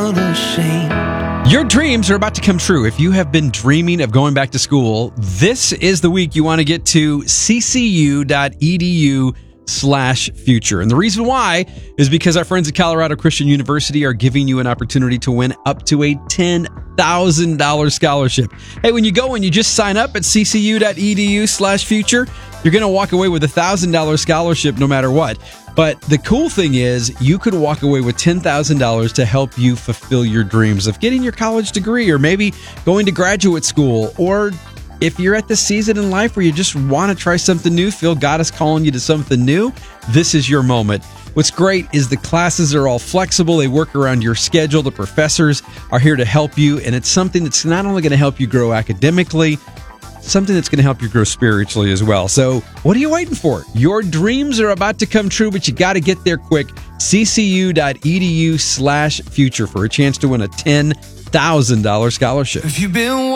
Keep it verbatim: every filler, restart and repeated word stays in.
not ashamed. Your dreams are about to come true. If you have been dreaming of going back to school, this is the week you want to get to ccu.edu slash future. And the reason why is because our friends at Colorado Christian University are giving you an opportunity to win up to a ten thousand dollars scholarship. Hey, when you go and you just sign up at ccu.edu slash future, you're going to walk away with a one thousand dollars scholarship no matter what. But the cool thing is you could walk away with ten thousand dollars to help you fulfill your dreams of getting your college degree or maybe going to graduate school. Or if you're at the season in life where you just want to try something new, feel God is calling you to something new, this is your moment. What's great is the classes are all flexible. They work around your schedule. The professors are here to help you. And it's something that's not only going to help you grow academically, something that's going to help you grow spiritually as well. So what are you waiting for? Your dreams are about to come true, but you got to get there quick. ccu.edu slash future for a chance to win a ten thousand dollars scholarship. If you've been